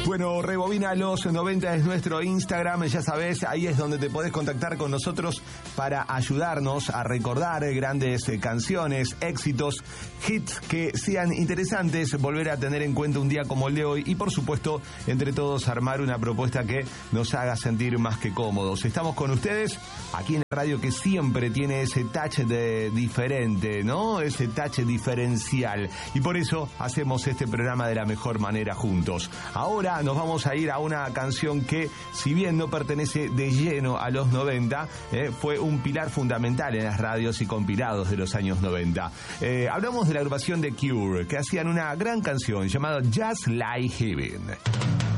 Bueno, Rebobina los 90 es nuestro Instagram, ya sabes, ahí es donde te podés contactar con nosotros para ayudarnos a recordar grandes canciones, éxitos, hits que sean interesantes, volver a tener en cuenta un día como el de hoy y por supuesto, entre todos armar una propuesta que nos haga sentir más que cómodos. Estamos con ustedes aquí en la radio que siempre tiene ese touch de diferente, ¿no? Ese touch diferencial y por eso hacemos este programa de la mejor manera juntos. Ahora nos vamos a ir a una canción que, si bien no pertenece de lleno a los 90, fue un pilar fundamental en las radios y compilados de los años 90. Hablamos de la agrupación The Cure, que hacían una gran canción llamada Just Like Heaven.